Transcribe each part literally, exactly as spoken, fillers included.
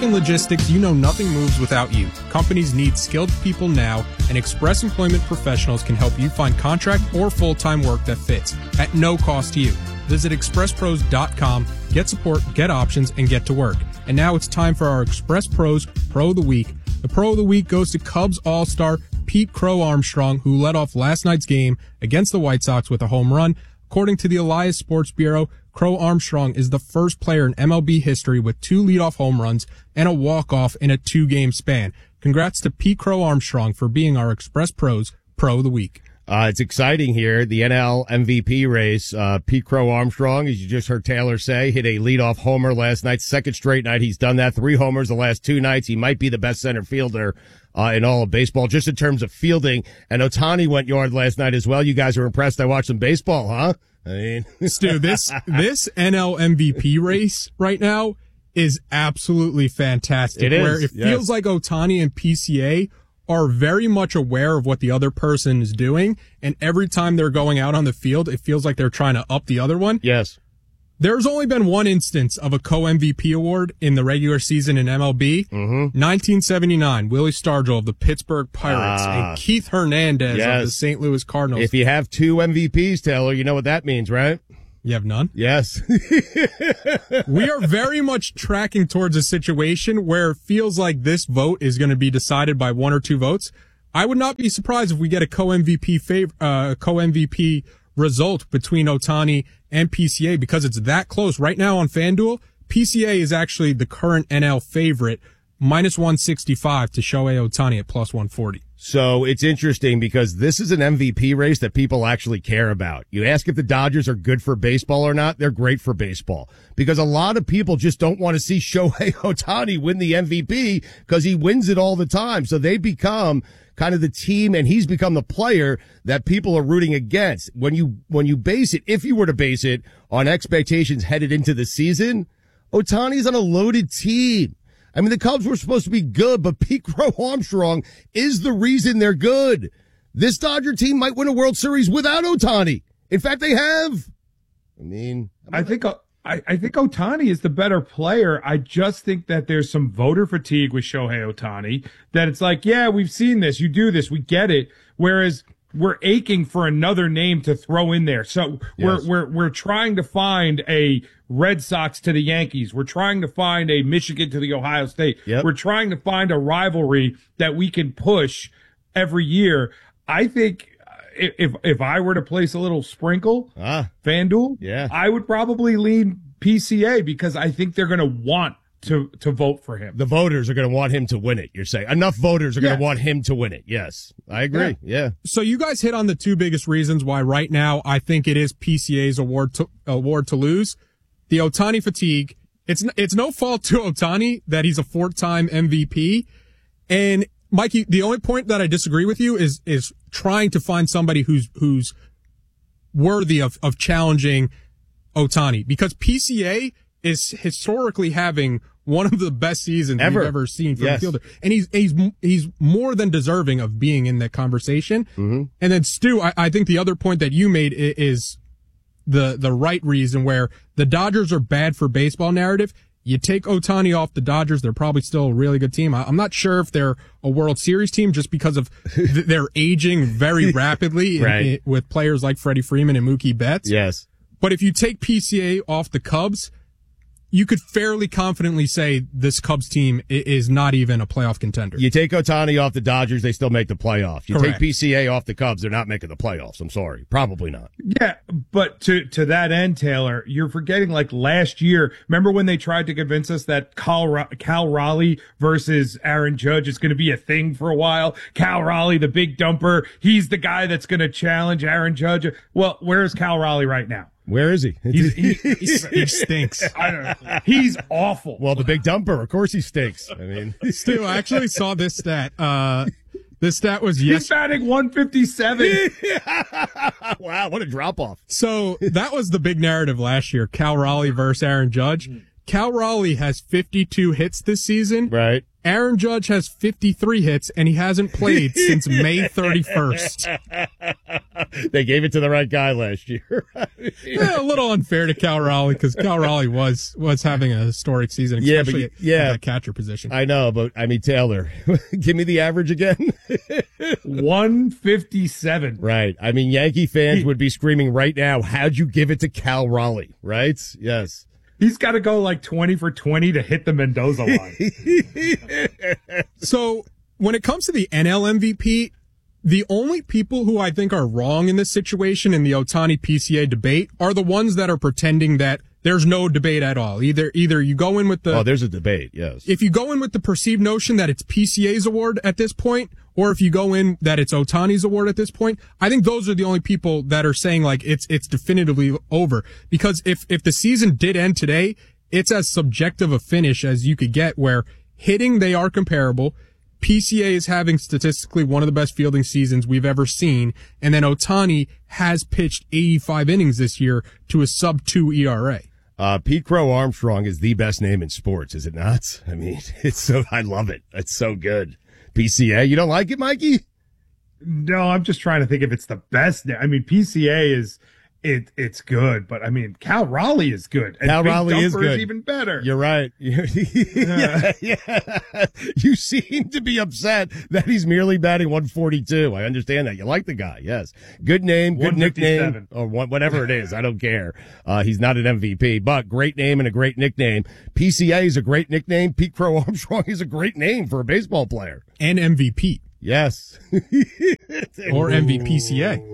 talking logistics, you know nothing moves without you. Companies need skilled people now, and Express Employment Professionals can help you find contract or full-time work that fits at no cost to you. Visit express pros dot com, get support, get options, and get to work. And now it's time for our Express Pros Pro of the Week. The Pro of the Week goes to Cubs All-Star Pete Crow Armstrong, who led off last night's game against the White Sox with a home run. According to the Elias Sports Bureau, Crow Armstrong is the first player in M L B history with two leadoff home runs and a walk-off in a two-game span. Congrats to Pete Crow Armstrong for being our Express Pros Pro of the Week. Uh, it's exciting here. The N L M V P race. Uh, Pete Crow Armstrong, as you just heard Taylor say, hit a leadoff homer last night. Second straight night he's done that. Three homers the last two nights. He might be the best center fielder uh, in all of baseball, just in terms of fielding. And Ohtani went yard last night as well. You guys are impressed. I watched some baseball, huh? I mean, Stu, this this N L M V P race right now is absolutely fantastic. It is, where it yes. feels like Ohtani and P C A are very much aware of what the other person is doing, and every time they're going out on the field, it feels like they're trying to up the other one. Yes. There's only been one instance of a co-M V P award in the regular season in M L B. Mm-hmm. nineteen seventy-nine, Willie Stargell of the Pittsburgh Pirates Ah. and Keith Hernandez Yes. of the Saint Louis Cardinals. If you have two M V Ps, Taylor, you know what that means, right? You have none? Yes. We are very much tracking towards a situation where it feels like this vote is going to be decided by one or two votes. I would not be surprised if we get a co-M V P fav- uh, co-M V P result between Ohtani and P C A because it's that close. Right now on FanDuel, P C A is actually the current N L favorite, minus one sixty-five to Shohei Ohtani at plus one forty. So it's interesting because this is an M V P race that people actually care about. You ask if the Dodgers are good for baseball or not, they're great for baseball because a lot of people just don't want to see Shohei Ohtani win the M V P because he wins it all the time. So they become kind of the team and he's become the player that people are rooting against. When you, when you base it, if you were to base it on expectations headed into the season, Ohtani's on a loaded team. I mean, the Cubs were supposed to be good, but Pete Crow Armstrong is the reason they're good. This Dodger team might win a World Series without Ohtani. In fact, they have. I mean, I think I, I think Ohtani is the better player. I just think that there's some voter fatigue with Shohei Ohtani. That it's like, yeah, we've seen this. You do this. We get it. Whereas we're aching for another name to throw in there. So we're Yes. we're we're trying to find a Red Sox to the Yankees. We're trying to find a Michigan to the Ohio State. Yep. We're trying to find a rivalry that we can push every year. I think if if, if I were to place a little sprinkle, ah, FanDuel, yeah. I would probably lean P C A because I think they're going to want to to vote for him. the voters are going to want him to win it. You're saying enough voters are going Yes. to want him to win it. Yes, I agree. Yeah. So you guys hit on the two biggest reasons why right now I think it is P C A's award to, award to lose. The Ohtani fatigue. It's, it's no fault to Ohtani that he's a four-time M V P. And Mikey, the only point that I disagree with you is, is trying to find somebody who's, who's worthy of, of challenging Ohtani because P C A is historically having one of the best seasons Ever. we've ever seen from Yes. a fielder. And he's, he's, he's more than deserving of being in that conversation. Mm-hmm. And then Stu, I, I think the other point that you made i- is the, the right reason where the Dodgers are bad for baseball narrative. You take Ohtani off the Dodgers, they're probably still a really good team. I, I'm not sure if they're a World Series team just because of th- they're aging very rapidly in- Right. in- with players like Freddie Freeman and Mookie Betts. Yes. But if you take P C A off the Cubs, you could fairly confidently say this Cubs team i- is not even a playoff contender. You take Ohtani off the Dodgers, they still make the playoffs. You Correct. take P C A off the Cubs, they're not making the playoffs. I'm sorry. Probably not. Yeah, but to to that end, Taylor, you're forgetting like last year. Remember when they tried to convince us that Cal, Cal Raleigh versus Aaron Judge is going to be a thing for a while? Cal Raleigh, the big dumper, he's the guy that's going to challenge Aaron Judge. Well, where's Cal Raleigh right now? Where is he? He's, he, He stinks. I don't know. He's awful. well, the big dumper. Of course he stinks. I mean, Stu, I actually saw this stat. Uh, this stat was He's yes. batting one fifty-seven. wow, what a drop off. So that was the big narrative last year. Cal Raleigh versus Aaron Judge. Cal Raleigh has fifty-two hits this season. Right. Aaron Judge has fifty-three hits, and he hasn't played since May thirty-first. They gave it to the right guy last year. Yeah, a little unfair to Cal Raleigh because Cal Raleigh was was having a historic season, especially yeah, but, yeah. at that catcher position. I know, but I mean, Taylor, give me the average again. one fifty-seven. Right. I mean, Yankee fans would be screaming right now, how'd you give it to Cal Raleigh? Right? Yes. He's got to go like twenty for twenty to hit the Mendoza line. So when it comes to the N L M V P, the only people who I think are wrong in this situation in the Ohtani P C A debate are the ones that are pretending that there's no debate at all. Either either you go in with the... Oh, there's a debate, yes. If you go in with the perceived notion that it's P C A's award at this point, or if you go in that it's Ohtani's award at this point, I think those are the only people that are saying like it's it's definitively over. Because if if the season did end today, it's as subjective a finish as you could get where hitting they are comparable. P C A is having statistically one of the best fielding seasons we've ever seen, and then Ohtani has pitched eighty-five innings this year to a sub two E R A. Uh, Pete Crow Armstrong is the best name in sports, is it not? I mean, it's so, I love it. It's so good. P C A, you don't like it, Mikey? No, I'm just trying to think if it's the best. I mean, P C A is, it, it's good, but I mean, Cal Raleigh is good. And Cal Big Raleigh is Dumper good. even better. You're right. yeah, yeah. You seem to be upset that he's merely batting one forty-two. I understand that. You like the guy. Yes. Good name, good nickname, or whatever it is. I don't care. Uh, he's not an M V P, but great name and a great nickname. P C A is a great nickname. Pete Crow Armstrong is a great name for a baseball player. And M V P. Yes. Or M V P C A.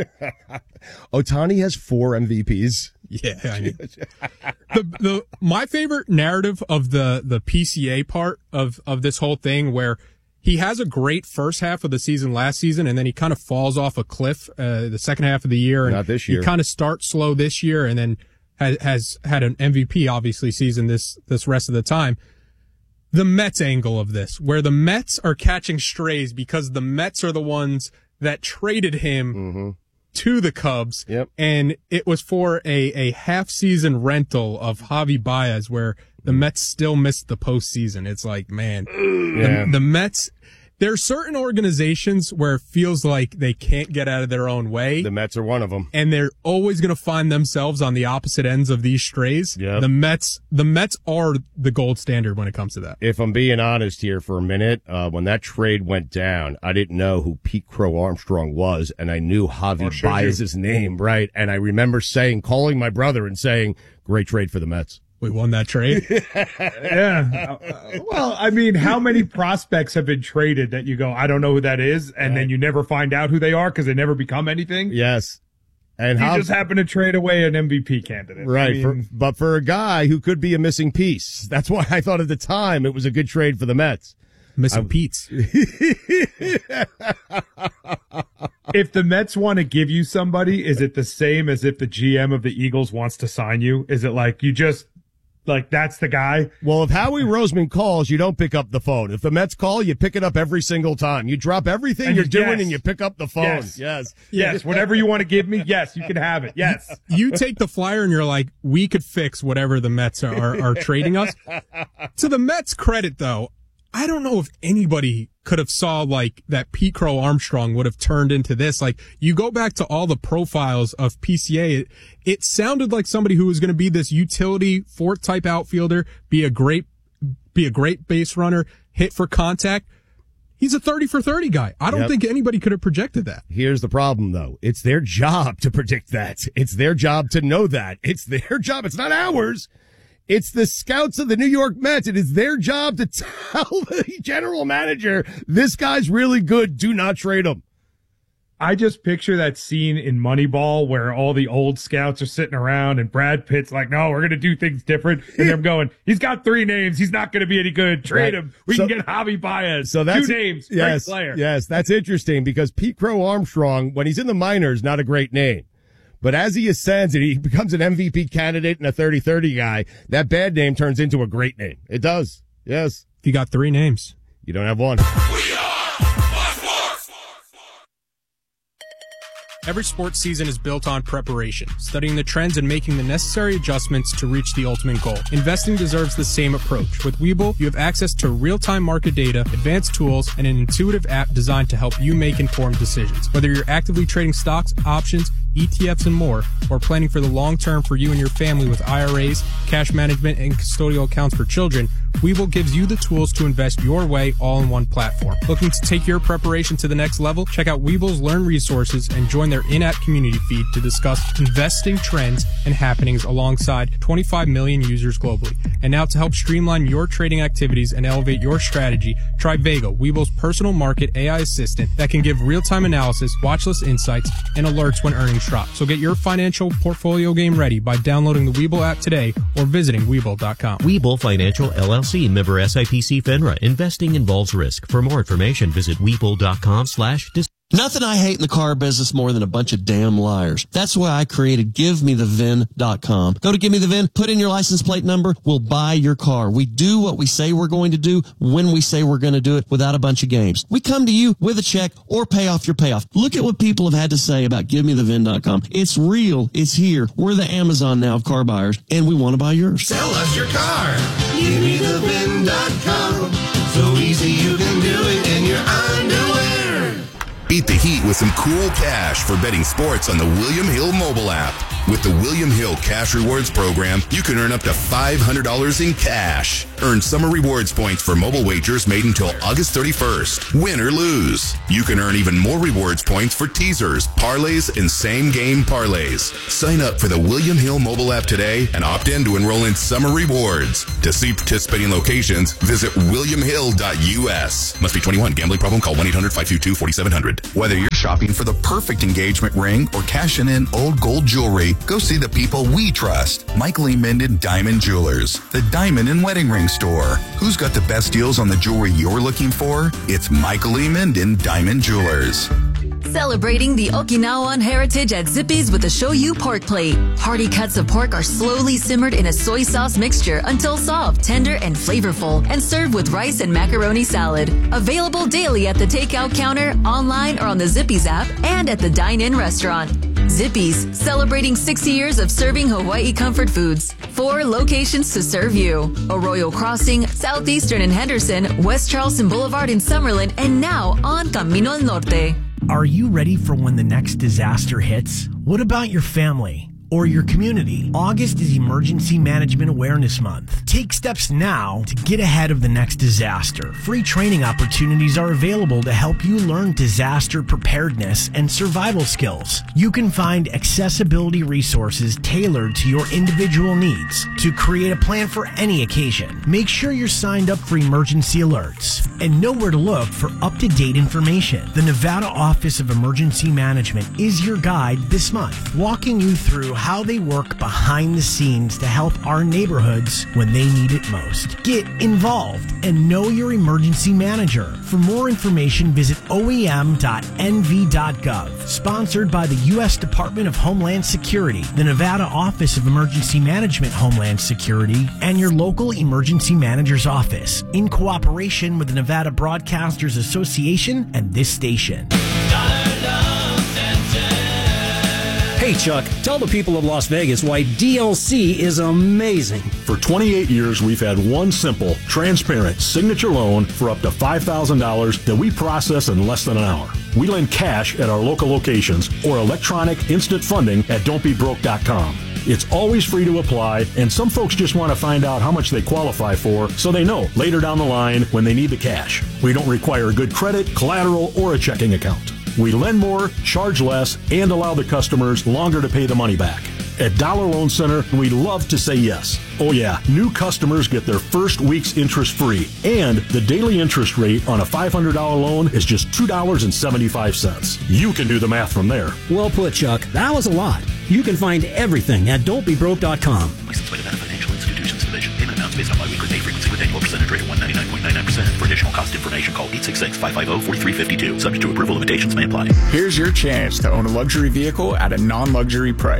Ohtani has four M V Ps. Yeah, I mean, the the my favorite narrative of the the P C A part of of this whole thing, where he has a great first half of the season last season, and then he kind of falls off a cliff uh, the second half of the year. And Not this year. He kind of starts slow this year, and then has has had an M V P obviously season this this rest of the time. The Mets angle of this, where the Mets are catching strays because the Mets are the ones that traded him mm-hmm. to the Cubs. Yep. And it was for a, a half season rental of Javi Baez where the Mets still missed the postseason. It's like, man, yeah. the, the Mets, there are certain organizations where it feels like they can't get out of their own way. The Mets are one of them. And they're always going to find themselves on the opposite ends of these strays. Yep. The Mets, the Mets are the gold standard when it comes to that. If I'm being honest here for a minute, uh, when that trade went down, I didn't know who Pete Crow Armstrong was, and I knew Javi sure Baez's name, right? And I remember saying, calling my brother and saying, great trade for the Mets. We won that trade. Yeah. Uh, well, I mean, how many prospects have been traded that you go, I don't know who that is, and right. then you never find out who they are because they never become anything? Yes. And he how just happened to trade away an M V P candidate. Right. I mean, for, but for a guy who could be a missing piece, that's why I thought at the time it was a good trade for the Mets. Missing Pete's. If the Mets want to give you somebody, is it the same as if the G M of the Eagles wants to sign you? Is it like you just, like, that's the guy? Well, if Howie Roseman calls, you don't pick up the phone. If the Mets call, you pick it up every single time. You drop everything And you're you- doing yes. and you pick up the phone. Yes. Yes. Yes, whatever you want to give me, yes, you can have it. Yes. You take the flyer and you're like, we could fix whatever the Mets are, are, are trading us. To the Mets' credit, though, I don't know if anybody could have saw like that Pete Crow Armstrong would have turned into this. Like, you go back to all the profiles of P C A, it, it sounded like somebody who was going to be this utility Fort type outfielder, be a great, be a great base runner, hit for contact. He's a thirty for thirty guy. I don't Yep. think anybody could have projected that. Here's the problem, though. It's their job to predict that. It's their job to know that. It's their job. It's not ours. It's the scouts of the New York Mets. It is their job to tell the general manager, this guy's really good. Do not trade him. I just picture that scene in Moneyball where all the old scouts are sitting around and Brad Pitt's like, no, we're going to do things different. And they're going, he's got three names. He's not going to be any good. Trade Right. him. We So- can get Javi Baez. So that's Two names. Yes, Great player. yes, that's interesting because Pete Crow Armstrong, when he's in the minors, not a great name. But as he ascends and he becomes an M V P candidate and a thirty thirty guy, that bad name turns into a great name. It does. Yes. You got three names. You don't have one. Every sports season is built on preparation, studying the trends and making the necessary adjustments to reach the ultimate goal. Investing deserves the same approach. With Webull, you have access to real-time market data, advanced tools, and an intuitive app designed to help you make informed decisions. Whether you're actively trading stocks, options, E T Fs, and more, or planning for the long term for you and your family with I R As, cash management, and custodial accounts for children, Webull gives you the tools to invest your way all in one platform. Looking to take your preparation to the next level? Check out Webull's Learn Resources and join their in-app community feed to discuss investing trends and happenings alongside twenty-five million users globally. And now to help streamline your trading activities and elevate your strategy, try Vega, Webull's personal market A I assistant that can give real-time analysis, watchlist insights, and alerts when earnings drop. So get your financial portfolio game ready by downloading the Webull app today or visiting Webull dot com. Webull Financial L L C, member S I P C FINRA. Investing involves risk. For more information, visit Webull dot com slash dis- Nothing I hate in the car business more than a bunch of damn liars. That's why I created give me the V I N dot com. Go to Give Me The V I N, put in your license plate number, we'll buy your car. We do what we say we're going to do when we say we're going to do it without a bunch of games. We come to you with a check or pay off your payoff. Look at what people have had to say about Give Me The V I N dot com. It's real. It's here. We're the Amazon now of car buyers, and we want to buy yours. Sell us your car. Give Me The V I N dot com. So easy you can do it in your underwear. Beat the heat with some cool cash for betting sports on the William Hill mobile app. With the William Hill Cash Rewards program, you can earn up to five hundred dollars in cash. Earn summer rewards points for mobile wagers made until August thirty-first. Win or lose. You can earn even more rewards points for teasers, parlays, and same-game parlays. Sign up for the William Hill mobile app today and opt in to enroll in summer rewards. To see participating locations, visit william hill dot u s. Must be twenty-one. Gambling problem? Call one eight hundred five two two four seven zero zero. Whether you're shopping for the perfect engagement ring or cashing in old gold jewelry, go see the people we trust. Michael E. Minden Diamond Jewelers, the diamond and wedding ring store. Who's got the best deals on the jewelry you're looking for? It's Michael E. Minden Diamond Jewelers. Celebrating the Okinawan heritage at Zippy's with a Shoyu pork plate. Hearty cuts of pork are slowly simmered in a soy sauce mixture until soft, tender, and flavorful, and served with rice and macaroni salad. Available daily at the takeout counter, online, or on the Zippy's app, and at the dine-in restaurant. Zippy's, celebrating sixty years of serving Hawaii comfort foods. Four locations to serve you. Arroyo Crossing, Southeastern in Henderson, West Charleston Boulevard in Summerlin, and now on Camino al Norte. Are you ready for when the next disaster hits? What about your family or your community? August is Emergency Management Awareness Month. Take steps now to get ahead of the next disaster. Free training opportunities are available to help you learn disaster preparedness and survival skills. You can find accessibility resources tailored to your individual needs to create a plan for any occasion. Make sure you're signed up for emergency alerts and know where to look for up-to-date information. The Nevada Office of Emergency Management is your guide this month, walking you through how they work behind the scenes to help our neighborhoods when they need it most. Get involved and know your emergency manager. For more information, visit O E M dot N V dot gov. Sponsored by the U S Department of Homeland Security, the Nevada Office of Emergency Management Homeland Security, and your local emergency manager's office, in cooperation with the Nevada Broadcasters Association and this station. Hey, Chuck, tell the people of Las Vegas why D L C is amazing. For twenty-eight years, we've had one simple, transparent signature loan for up to five thousand dollars that we process in less than an hour. We lend cash at our local locations or electronic instant funding at don't be broke dot com. It's always free to apply, and some folks just want to find out how much they qualify for so they know later down the line when they need the cash. We don't require good credit, collateral, or a checking account. We lend more, charge less, and allow the customers longer to pay the money back. At Dollar Loan Center, we love to say yes. Oh yeah, new customers get their first week's interest free, and the daily interest rate on a five hundred dollars loan is just two dollars and seventy-five cents. You can do the math from there. Well put, Chuck. That was a lot. You can find everything at don't be broke dot com. Licensed by Nevada Financial Institutions Division. Payment amounts based on biweekly pay frequency with annual percentage rate of one ninety-nine point nine nine percent. For additional cost information, call eight six six, five five zero, four three five two. Subject to approval, limitations may apply. Here's your chance to own a luxury vehicle at a non-luxury price.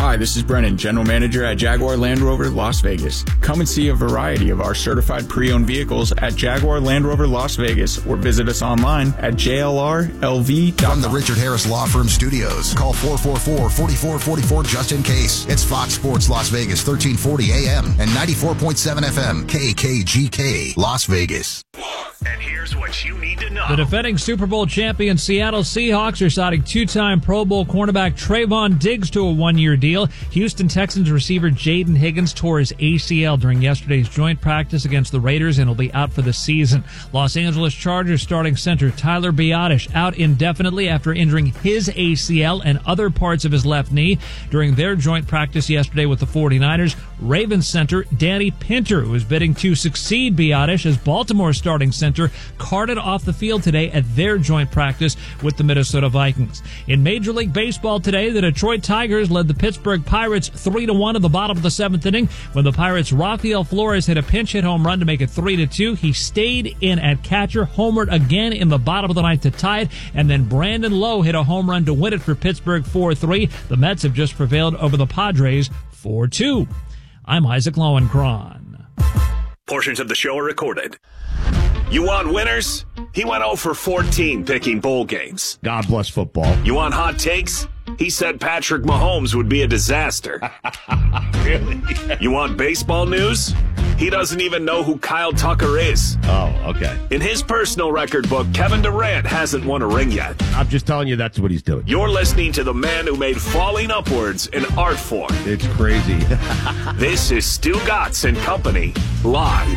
Hi, this is Brennan, General Manager at Jaguar Land Rover Las Vegas. Come and see a variety of our certified pre-owned vehicles at Jaguar Land Rover Las Vegas or visit us online at j l r l v dot com. From the Richard Harris Law Firm Studios, call four four four, four four four four just in case. It's Fox Sports Las Vegas, thirteen forty A M and ninety-four point seven F M, K K G K, Las Vegas. And here's what you need to know. The defending Super Bowl champion Seattle Seahawks are signing two-time Pro Bowl cornerback Trayvon Diggs to a one-year deal. Houston Texans receiver Jaden Higgins tore his A C L during yesterday's joint practice against the Raiders and will be out for the season. Los Angeles Chargers starting center Tyler Biadasz out indefinitely after injuring his A C L and other parts of his left knee during their joint practice yesterday with the forty-niners. Ravens center Danny Pinter, who is bidding to succeed Biadasz as Baltimore starting center, carted off the field today at their joint practice with the Minnesota Vikings. In Major League Baseball today, the Detroit Tigers led the Pittsburgh Pirates three to one in the bottom of the seventh inning when the Pirates' Rafael Flores hit a pinch hit home run to make it three to two. He stayed in at catcher, homered again in the bottom of the ninth to tie it, and then Brandon Lowe hit a home run to win it for Pittsburgh four three. The Mets have just prevailed over the Padres four two. I'm Isaac Lowenkron. Portions of the show are recorded. You want winners? He went oh for fourteen picking bowl games. God bless football. You want hot takes? He said Patrick Mahomes would be a disaster. Really? You want baseball news? He doesn't even know who Kyle Tucker is. Oh, okay. In his personal record book, Kevin Durant hasn't won a ring yet. I'm just telling you that's what he's doing. You're listening to the man who made falling upwards an art form. It's crazy. This is Stu Gatz and Company, live.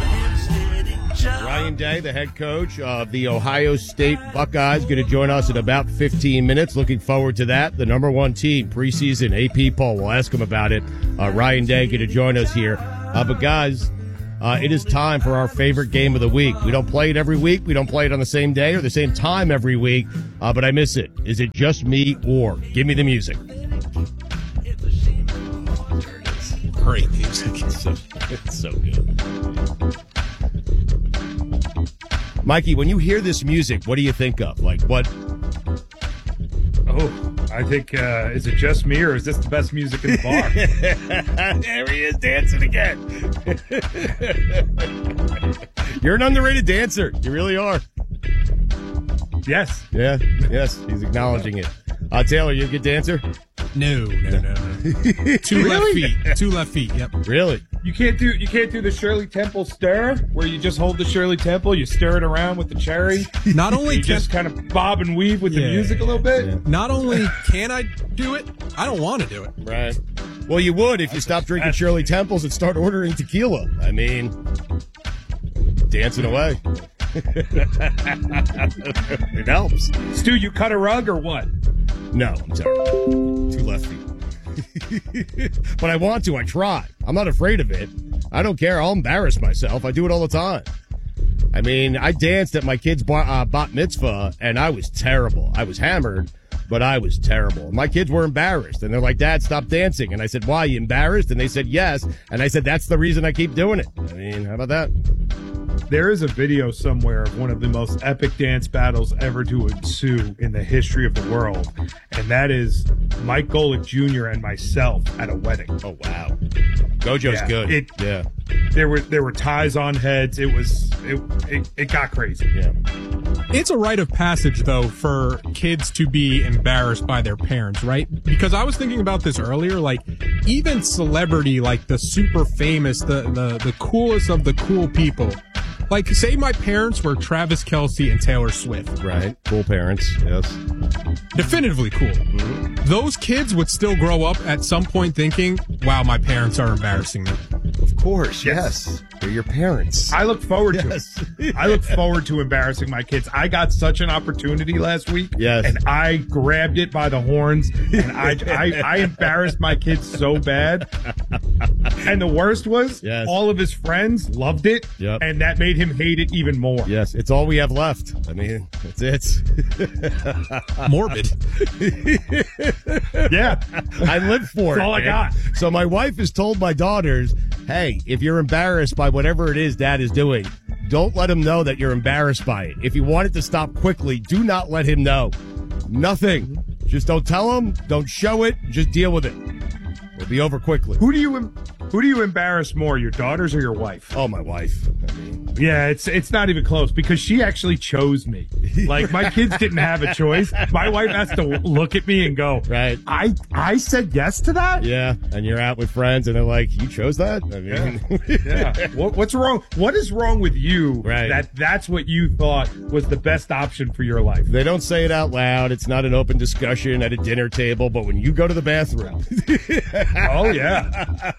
Ryan Day, the head coach of the Ohio State Buckeyes, going to join us in about fifteen minutes. Looking forward to that. The number one team, preseason A P poll. We'll ask him about it. Uh, Ryan Day going to join us here. Uh, but guys, uh, it is time for our favorite game of the week. We don't play it every week. We don't play it on the same day or the same time every week. Uh, but I miss it. Is it just me or? Give me the music. Great music. It's so, it's so good. Mikey, when you hear this music, what do you think of? Like, what? Oh, I think, uh, is it just me or is this the best music in the bar? There he is dancing again. You're an underrated dancer. You really are. Yes. Yeah, yes, he's acknowledging it. Uh, Taylor, you a good dancer? No, no, no, no. Two Really? left feet. Two left feet, yep. Really? You can't do you can't do the Shirley Temple stir where you just hold the Shirley Temple, you stir it around with the cherry. Not only you can, just kind of bob and weave with the Yeah. music a little bit. not only can I do it, I don't want to do it. Right. Well, you would if you stopped drinking Shirley Temples and start ordering tequila. I mean, dancing away. It helps. Stu, you cut a rug or what? No, I'm terrible. Two left feet. But I want to. I try. I'm not afraid of it. I don't care. I'll embarrass myself. I do it all the time. I mean, I danced at my kid's bar, uh, bat mitzvah, and I was terrible. I was hammered, but I was terrible. My kids were embarrassed, and they're like, Dad, stop dancing. And I said, why, you embarrassed? And they said, yes. And I said, that's the reason I keep doing it. I mean, how about that? There is a video somewhere of one of the most epic dance battles ever to ensue in the history of the world, and that is Mike Golick Junior and myself at a wedding. Oh, wow. Gojo's Yeah, good. It, yeah. There were there were ties on heads. It was it it, it got crazy. Yeah. It's a rite of passage, though, for kids to be embarrassed by their parents, right? Because I was thinking about this earlier, like, even celebrity, like the super famous, the, the, the coolest of the cool people, like, say my parents were Travis Kelce and Taylor Swift. Right. Cool parents, yes. Definitively cool. Mm-hmm. Those kids would still grow up at some point thinking, wow, my parents are embarrassing me. Of course, yes. They're your parents. I look forward Yes. to it. I look forward to embarrassing my kids. I got such an opportunity last week. Yes. And I grabbed it by the horns and I, I, I embarrassed my kids so bad. And the worst was Yes. all of his friends loved it. Yep. And that made him hate it even more. Yes, it's all we have left. I mean, that's it. Morbid. Yeah. I live for That's it. all I man. got. So my wife has told my daughters, hey, if you're embarrassed by whatever it is Dad is doing, don't let him know that you're embarrassed by it. If you want it to stop quickly, do not let him know. Nothing. Just don't tell him. Don't show it. Just deal with it. It'll be over quickly. Who do you who do you embarrass more, your daughters or your wife? Oh, my wife. I mean, yeah, it's it's not even close because she actually chose me. Like my kids didn't have a choice. My wife has to look at me and go, right. I I said yes to that. Yeah, and you're out with friends and they're like, you chose that? I mean, yeah. yeah. What, what's wrong? What is wrong with you? Right. That that's what you thought was the best option for your life. They don't say it out loud. It's not an open discussion at a dinner table. But when you go to the bathroom, oh yeah.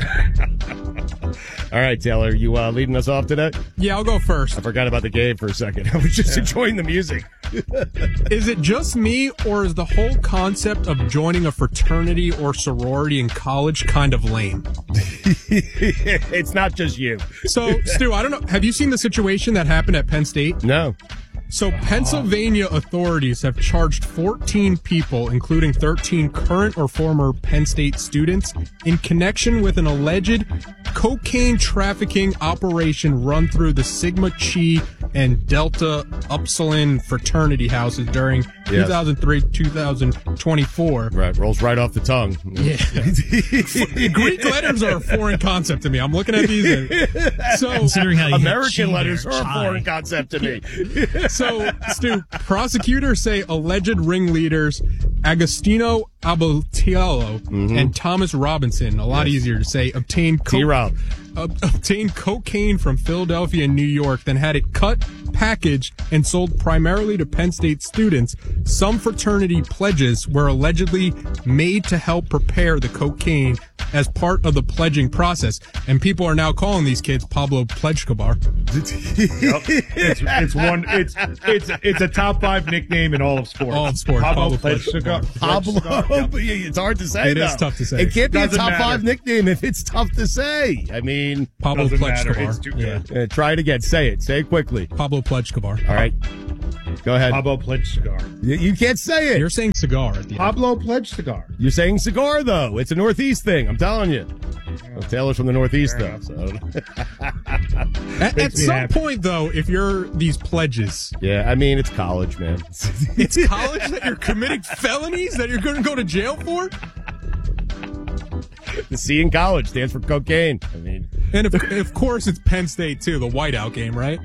All right, Taylor, you uh, leading us off today? Yeah, I'll go first. I forgot about the game for a second. I was just yeah. enjoying the music. Is it just me, or is the whole concept of joining a fraternity or sorority in college kind of lame? It's not just you. So, Stu, I don't know. Have you seen the situation that happened at Penn State? No. So Pennsylvania authorities have charged fourteen people, including thirteen current or former Penn State students, in connection with an alleged cocaine trafficking operation run through the Sigma Chi and Delta Upsilon fraternity houses during yes. two thousand three to two thousand twenty-four. Right, rolls right off the tongue. Yeah. Greek letters are a foreign concept to me. I'm looking at these. And, so considering how you American letters there, are chi. a foreign concept to me. So, Stu, prosecutors say alleged ringleaders Agostino Abatiello mm-hmm. and Thomas Robinson, a lot yes. easier to say, obtained, co- uh, obtained cocaine from Philadelphia and New York, then had it cut, packaged, and sold primarily to Penn State students. Some fraternity pledges were allegedly made to help prepare the cocaine as part of the pledging process. And people are now calling these kids Pablo Pledgecabar. Yep. It's, it's one. It's it's it's a top five nickname in all of sports. All of sports. Pablo, Pablo Pledgecabar. Pablo. Yep. It's hard to say. It though. is tough to say. It can't be Doesn't a top matter. five nickname if it's tough to say. I mean, Pablo Pledgecabar. It's too good. Yeah. Uh, try it again. Say it. Say it quickly. Pablo Pledgecabar. All right. Go ahead. Pablo Pledgecabar. You, you can't say it. You're saying cigar at the end. Pablo Pledgecabar. You're saying cigar, though. It's a Northeast thing. I'm telling you. Well, Taylor's from the Northeast, Fair though. So. At, at some happy. point, though, if you're these pledges. Yeah, I mean, it's college, man. It's college that you're committing felonies that you're going to go to jail for? The C in college stands for cocaine. I mean, and of, of course, it's Penn State, too, the whiteout game, right?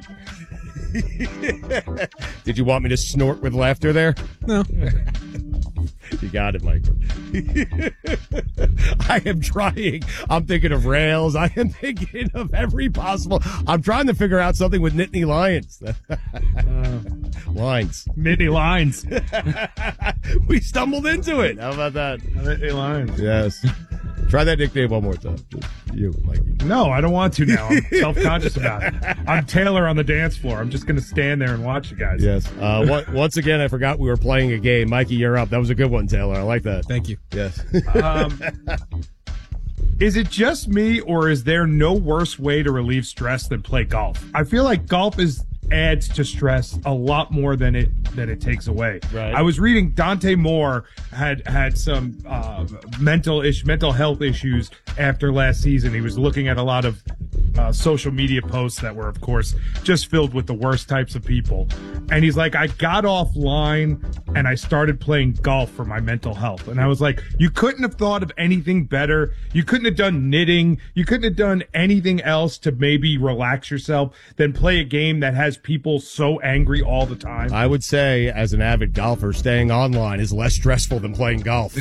Did you want me to snort with laughter there? No. You got it, Mike. I am trying. I'm thinking of rails. I am thinking of every possible. I'm trying to figure out something with Nittany Lions. uh, lines. Nittany Lions. We stumbled into it. How about that? Nittany Lions. Yes. Try that nickname one more time. Just you, Mikey. No, I don't want to now. I'm self-conscious about it. I'm Taylor on the dance floor. I'm just going to stand there and watch you guys. Yes. Uh, one, once again, I forgot we were playing a game. Mikey, you're up. That was a good one, Taylor. I like that. Thank you. Yes. um, is it just me, or is there no worse way to relieve stress than play golf? I feel like golf is adds to stress a lot more than it than it takes away. Right. I was reading Dante Moore had had some uh, mental ish mental health issues after last season. He was looking at a lot of uh, social media posts that were, of course, just filled with the worst types of people. And he's like, I got offline and I started playing golf for my mental health. And I was like, you couldn't have thought of anything better. You couldn't have done knitting. You couldn't have done anything else to maybe relax yourself than play a game that has people so angry all the time. I would say, as an avid golfer, staying online is less stressful than playing golf.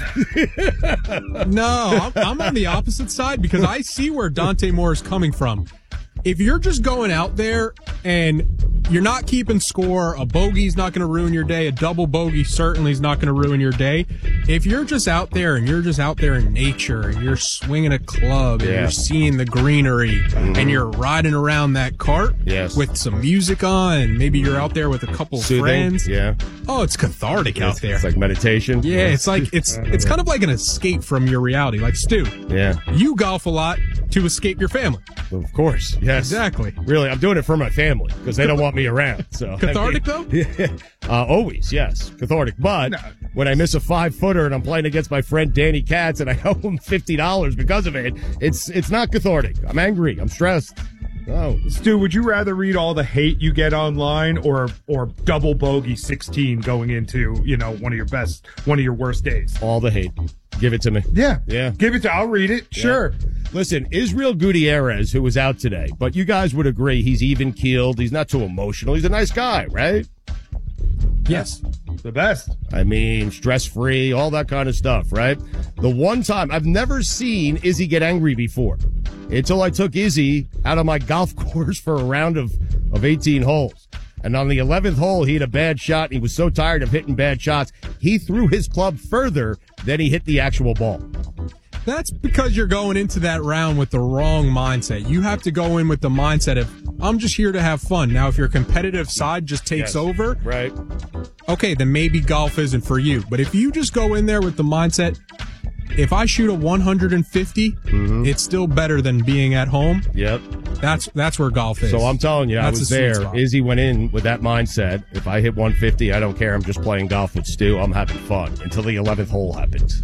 No, I'm, I'm on the opposite side because I see where Dante Moore is coming from. If you're just going out there and you're not keeping score, a bogey's not going to ruin your day, a double bogey certainly is not going to ruin your day. If you're just out there and you're just out there in nature and you're swinging a club and Yeah. you're seeing the greenery Mhm. and you're riding around that cart Yes. with some music on and maybe you're out there with a couple of Soothing. friends. Yeah. Oh, it's cathartic out It's, there. it's like meditation. Yeah, it's like it's it's kind of like an escape from your reality. Like Stu, Yeah. you golf a lot to escape your family. Of course. Yes. Exactly. Really, I'm doing it for my family because they don't want me around. So Cathartic, I mean, though? uh, always, yes. Cathartic. But when I miss a five footer and I'm playing against my friend Danny Katz and I owe him fifty dollars because of it, it's it's not cathartic. I'm angry. I'm stressed. Oh. Stu, would you rather read all the hate you get online or or double bogey sixteen going into, you know, one of your best, one of your worst days? All the hate. Give it to me. Yeah. Yeah. Give it to I'll read it. Yeah. Sure. Listen, Israel Gutierrez, who was out today, but you guys would agree he's even-keeled. He's not too emotional. He's a nice guy, right? Yes. The best. I mean, stress-free, all that kind of stuff, right? The one time, I've never seen Izzy get angry before until I took Izzy out of my golf course for a round of, of eighteen holes. And on the eleventh hole, he had a bad shot. And he was so tired of hitting bad shots, he threw his club further than he hit the actual ball. That's because you're going into that round with the wrong mindset. You have to go in with the mindset of, I'm just here to have fun. Now, if your competitive side just takes Yes. over, right? Okay, then maybe golf isn't for you. But if you just go in there with the mindset, if I shoot a one hundred fifty, Mm-hmm. it's still better than being at home. Yep. That's that's where golf is. So I'm telling you, I That's was the sweet there. spot. Izzy went in with that mindset. If I hit one fifty, I don't care. I'm just playing golf with Stu. I'm having fun until the eleventh hole happens.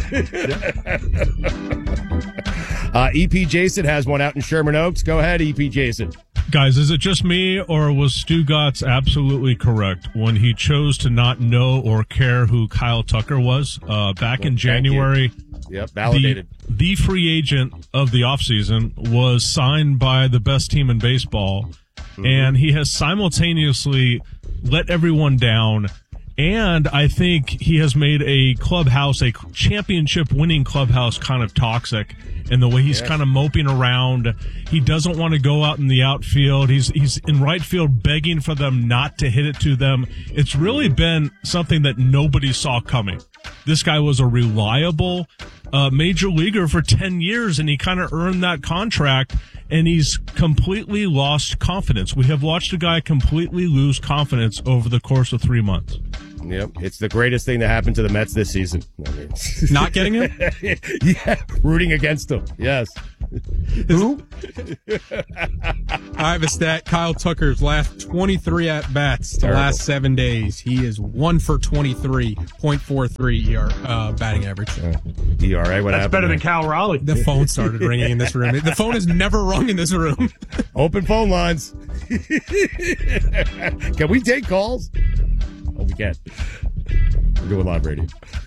uh, E P Jason has one out in Sherman Oaks. Go ahead, E P Jason. Guys, is it just me, or was Stu Gotts absolutely correct when he chose to not know or care who Kyle Tucker was? Uh, back Well, in thank January, you. Yep, validated. The, the free agent of the offseason was signed by the best team in baseball, Mm-hmm. and he has simultaneously let everyone down. And I think he has made a clubhouse, a championship winning clubhouse, kind of toxic in the way he's Yeah. kind of moping around. He doesn't want to go out in the outfield. He's, he's in right field begging for them not to hit it to them. It's really been something that nobody saw coming. This guy was a reliable uh, major leaguer for ten years, and he kind of earned that contract, and he's completely lost confidence. We have watched a guy completely lose confidence over the course of three months. Yep, it's the greatest thing to happen to the Mets this season. I mean, Not getting him? Yeah, rooting against him. Yes. Who? I have a stat. Kyle Tucker's last twenty-three at-bats the Terrible. last seven days. He is one for twenty-three point four three E R, uh, batting average. E R A, what That's happened? better than there? Cal Raleigh. The phone started ringing in this room. The phone has never rung in this room. Open phone lines. Can we take calls? Oh, we can. We're doing live radio.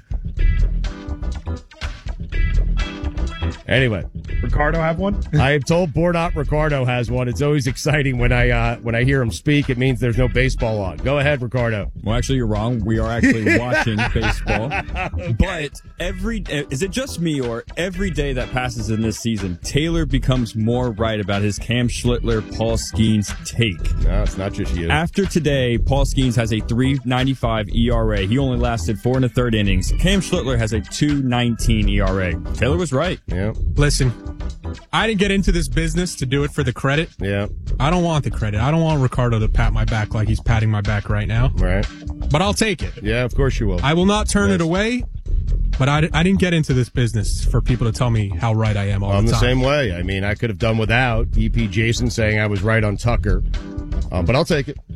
Anyway, Ricardo have one? I am told Bordot Ricardo has one. It's always exciting when I uh, when I hear him speak. It means there's no baseball on. Go ahead, Ricardo. Well, actually, you're wrong. We are actually watching baseball. But every is it just me, or every day that passes in this season, Taylor becomes more right about his Cam Schlittler, Paul Skeens take. No, it's not just you. After today, Paul Skeens has a three ninety-five E R A. He only lasted four and a third innings. Cam Schlittler has a two nineteen E R A. Taylor was right. Yeah. Listen, I didn't get into this business to do it for the credit. Yeah. I don't want the credit. I don't want Ricardo to pat my back like he's patting my back right now. Right. But I'll take it. Yeah, of course you will. I will not turn Yes. it away. But I, I didn't get into this business for people to tell me how right I am all I'm the the time. same way. I mean, I could have done without E P Jason saying I was right on Tucker, um, but I'll take it.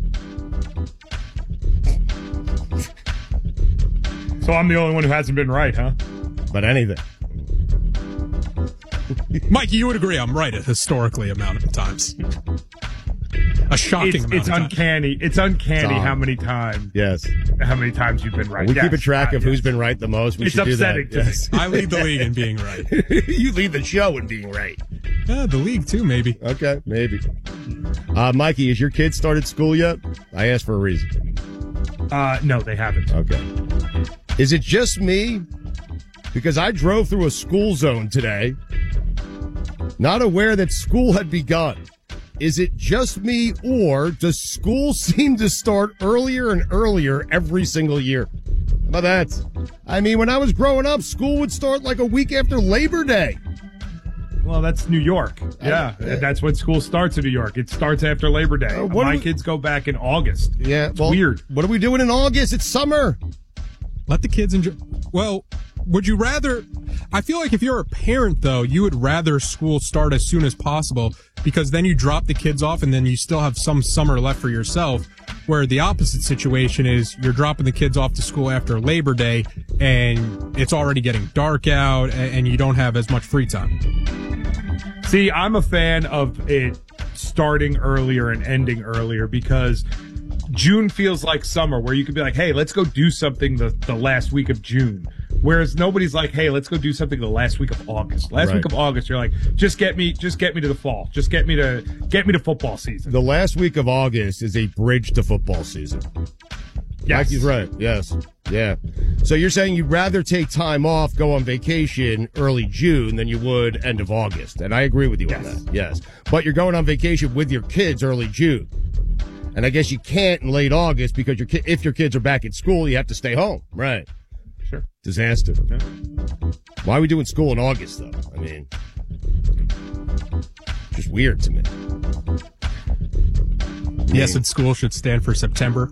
So I'm the only one who hasn't been right, huh? But anything. Mikey, you would agree I'm right a historically amount of times. A shocking It's, amount it's of times. uncanny. It's uncanny Tom. how many times. Yes. How many times you've been right. We Yes. keep a track Uh, of yes. who's been right the most. We It's should do that. upsetting to me. Yes. I lead the league in being right. You lead the show in being right. Yeah, the league too, maybe. Okay, maybe. Uh, Mikey, has your kid started school yet? I asked for a reason. Uh, no, they haven't. Okay. Is it just me? Because I drove through a school zone today, not aware that school had begun. Is it just me, or does school seem to start earlier and earlier every single year? How about that? I mean, when I was growing up, school would start like a week after Labor Day. Well, that's New York. Yeah, Uh, that's when school starts in New York. It starts after Labor Day. Uh, what My do we- kids go back in August. Yeah, It's well, weird. What are we doing in August? It's summer. Let the kids enjoy. Well, would you rather? I feel like if you're a parent, though, you would rather school start as soon as possible because then you drop the kids off and then you still have some summer left for yourself. Where the opposite situation is you're dropping the kids off to school after Labor Day and it's already getting dark out and you don't have as much free time. See, I'm a fan of it starting earlier and ending earlier because June feels like summer where you could be like, hey, let's go do something the, the last week of June. Whereas nobody's like, hey, let's go do something the last week of August. Last Right. week of August, you're like, just get me, just get me to the fall. Just get me to get me to football season. The last week of August is a bridge to football season. Yes. Mackey's right. Yes. Yeah. So you're saying you'd rather take time off, go on vacation early June than you would end of August. And I agree with you Yes. on that. Yes. But you're going on vacation with your kids early June. And I guess you can't in late August because your ki- if your kids are back at school, you have to stay home. Right. Sure. Disaster. Why are we doing school in August, though? I mean, just weird to me. Yes, and school should stand for September.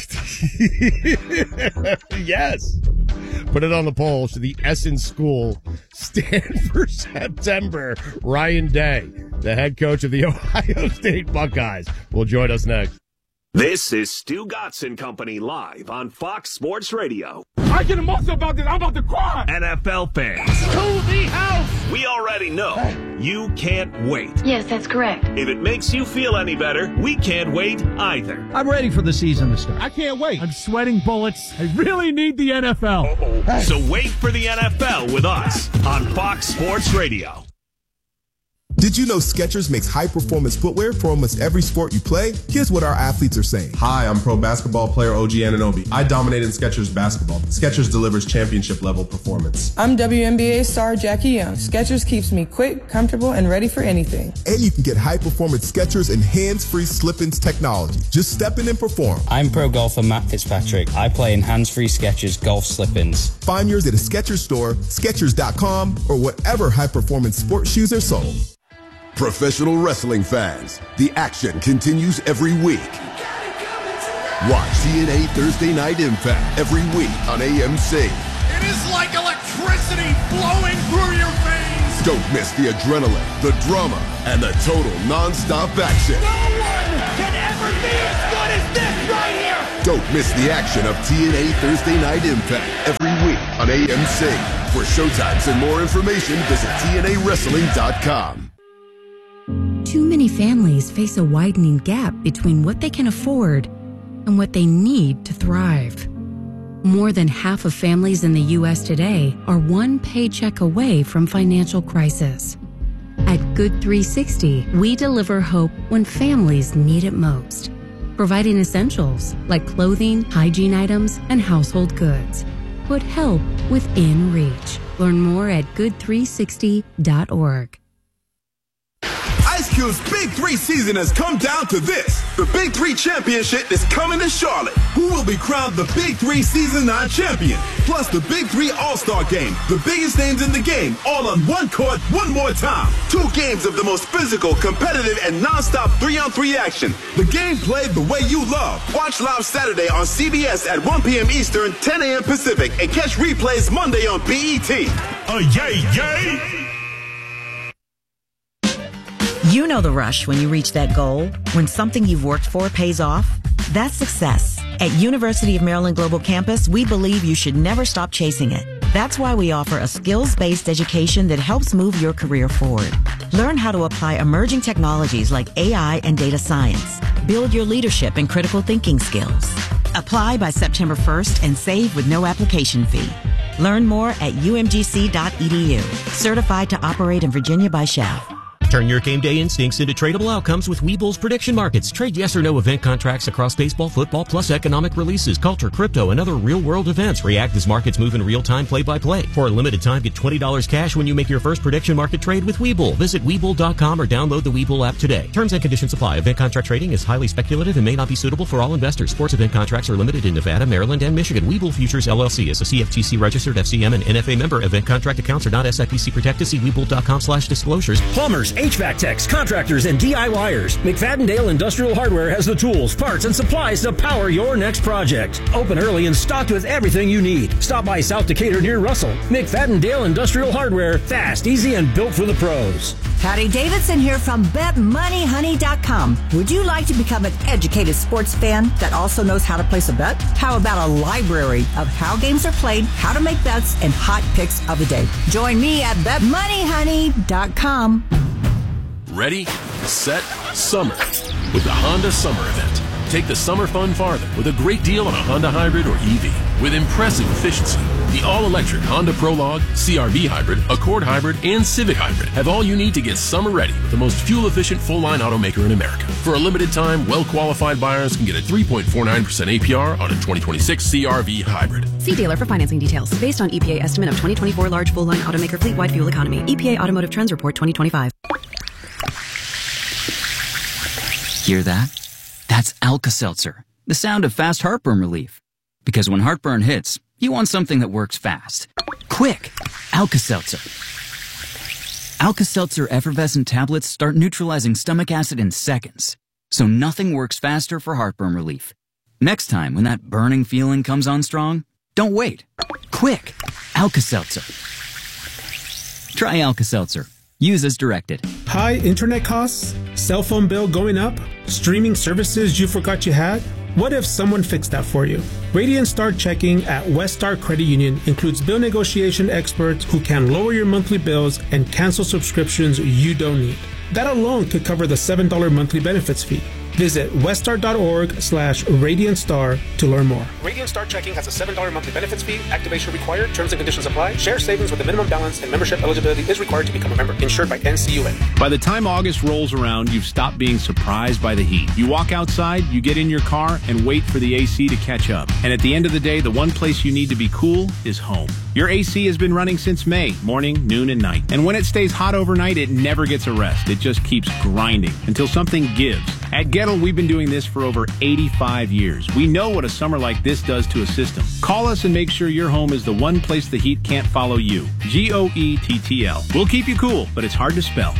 Yes. Put it on the poll. Should the S in school stand for September? Ryan Day, the head coach of the Ohio State Buckeyes, will join us next. This is Stu Gatz and Company live on Fox Sports Radio. I get emotional about this. I'm about to cry. N F L fans, To the house. we already know you can't wait. Yes, that's correct. If it makes you feel any better, we can't wait either. I'm ready for the season to start. I can't wait. I'm sweating bullets. I really need the N F L. So wait for the N F L with us on Fox Sports Radio. Did you know Skechers makes high-performance footwear for almost every sport you play? Here's what our athletes are saying. Hi, I'm pro basketball player O G Anunoby. I dominate in Skechers basketball. Skechers delivers championship-level performance. I'm W N B A star Jackie Young. Skechers keeps me quick, comfortable, and ready for anything. And you can get high-performance Skechers and hands-free slip-ins technology. Just step in and perform. I'm pro golfer Matt Fitzpatrick. I play in hands-free Skechers golf slip-ins. Find yours at a Skechers store, Skechers dot com, or whatever high-performance sports shoes are sold. Professional wrestling fans, the action continues every week. Watch T N A Thursday Night Impact every week on A M C. It is like electricity flowing through your veins. Don't miss the adrenaline, the drama, and the total non-stop action. No one can ever be as good as this right here. Don't miss the action of T N A Thursday Night Impact every week on A M C. For showtimes and more information, visit T N A wrestling dot com. Too many families face a widening gap between what they can afford and what they need to thrive. More than half of families in the U S today are one paycheck away from financial crisis. At Good three sixty, we deliver hope when families need it most, providing essentials like clothing, hygiene items, and household goods. Put help within reach. Learn more at good three sixty dot org. Ice Cube's Big Three season has come down to this. The Big Three Championship is coming to Charlotte. Who will be crowned the Big Three Season nine champion? Plus the Big Three All-Star Game. The biggest names in the game, all on one court, one more time. Two games of the most physical, competitive, and non-stop three-on-three action. The game played the way you love. Watch live Saturday on C B S at one p.m. Eastern, ten a.m. Pacific, and catch replays Monday on B E T. Oh, yay, yay! You know the rush when you reach that goal, when something you've worked for pays off. That's success. At University of Maryland Global Campus, we believe you should never stop chasing it. That's why we offer a skills-based education that helps move your career forward. Learn how to apply emerging technologies like A I and data science. Build your leadership and critical thinking skills. Apply by September first and save with no application fee. Learn more at U M G C dot E D U. Certified to operate in Virginia by S H A V. Turn your game day instincts into tradable outcomes with Webull's prediction markets. Trade yes or no event contracts across baseball, football, plus economic releases, culture, crypto, and other real-world events. React as markets move in real time, play-by-play. For a limited time, get twenty dollars cash when you make your first prediction market trade with Webull. Visit Webull dot com or download the Webull app today. Terms and conditions apply. Event contract trading is highly speculative and may not be suitable for all investors. Sports event contracts are limited in Nevada, Maryland, and Michigan. Webull Futures L L C is a C F T C registered F C M and N F A member. Event contract accounts are not S I P C protected. See Webull dot com slash disclosures. Plumbers, H V A C techs, contractors, and DIYers. McFadden-Dale Industrial Hardware has the tools, parts, and supplies to power your next project. Open early and stocked with everything you need. Stop by South Decatur near Russell. McFadden-Dale Industrial Hardware. Fast, easy, and built for the pros. Patty Davidson here from bet money honey dot com. Would you like to become an educated sports fan that also knows how to place a bet? How about a library of how games are played, how to make bets, and hot picks of the day? Join me at bet money honey dot com. Ready, set, summer with the Honda Summer Event. Take the summer fun farther with a great deal on a Honda Hybrid or E V. With impressive efficiency, the all-electric Honda Prologue, C R V Hybrid, Accord Hybrid, and Civic Hybrid have all you need to get summer ready with the most fuel-efficient full-line automaker in America. For a limited time, well-qualified buyers can get a three point four nine percent A P R on a twenty twenty-six C R V Hybrid. See dealer for financing details. Based on E P A estimate of twenty twenty-four large full-line automaker fleet-wide fuel economy. E P A Automotive Trends Report twenty twenty-five. Hear that? That's Alka-Seltzer, the sound of fast heartburn relief. Because when heartburn hits, you want something that works fast. Quick! Alka-Seltzer. Alka-Seltzer effervescent tablets start neutralizing stomach acid in seconds, so nothing works faster for heartburn relief. Next time when that burning feeling comes on strong, don't wait. Quick! Alka-Seltzer. Try Alka-Seltzer. Use as directed. High internet costs? Cell phone bill going up? Streaming services you forgot you had? What if someone fixed that for you? Radiant Star Checking at West Star Credit Union includes bill negotiation experts who can lower your monthly bills and cancel subscriptions you don't need. That alone could cover the seven dollars monthly benefits fee. Visit weststar.org slash Radiant Star to learn more. Radiant Star Checking has a seven dollars monthly benefits fee. Activation required. Terms and conditions apply. Share savings with a minimum balance and membership eligibility is required to become a member. Insured by N C U A. By the time August rolls around, you've stopped being surprised by the heat. You walk outside, you get in your car, and wait for the A C to catch up. And at the end of the day, the one place you need to be cool is home. Your A C has been running since May, morning, noon, and night. And when it stays hot overnight, it never gets a rest. It just keeps grinding until something gives. At Gettle, we've been doing this for over eighty-five years. We know what a summer like this does to a system. Call us and make sure your home is the one place the heat can't follow you. G O E T T L. We'll keep you cool, but it's hard to spell.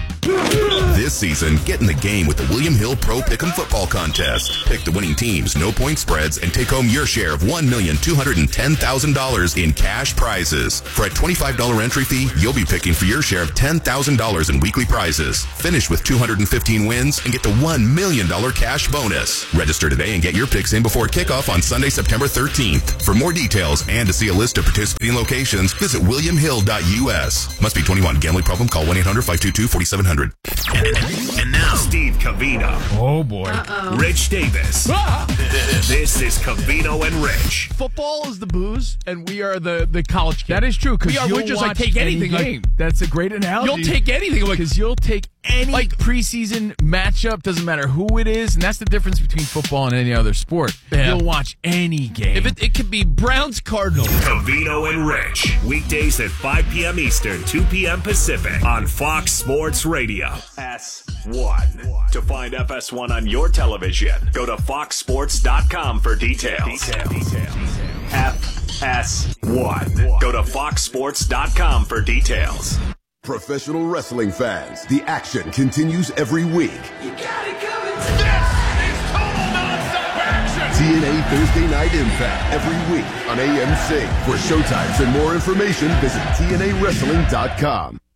This season, get in the game with the William Hill Pro Pick'em Football Contest. Pick the winning teams, no point spreads, and take home your share of one million two hundred ten thousand dollars in cash prizes. For a twenty-five dollars entry fee, you'll be picking for your share of ten thousand dollars in weekly prizes. Finish with two hundred fifteen wins and get the one million dollars cash bonus. Register today and get your picks in before kickoff on Sunday, September thirteenth. For more details and to see a list of participating locations, visit william hill dot U S. Must be twenty-one. Gambling problem? Call one eight hundred five two two four seven zero zero. And now, Steve Covino. Oh, boy. Uh-oh. Rich Davis. Ah! This is Covino and Rich. Football is the booze, and we are the, the college kids. That is true, because you'll we're just like watch take anything. Any game. Like, that's a great analogy. You'll take anything, because you'll take any like preseason matchup, doesn't matter who it is, and that's the difference between football and any other sport. Yeah. You'll watch any game. If it, it could be Browns Cardinals. Covino and Rich, weekdays at five p.m. Eastern, two p.m. Pacific on Fox Sports Radio. S one. To find F S one on your television, go to fox sports dot com for details. Detail. Detail. F S one. Go to fox sports dot com for details. Professional wrestling fans, the action continues every week. You got it coming. This is total nonstop action. T N A Thursday Night Impact every week on A M C. For showtimes and more information, visit T N A wrestling dot com.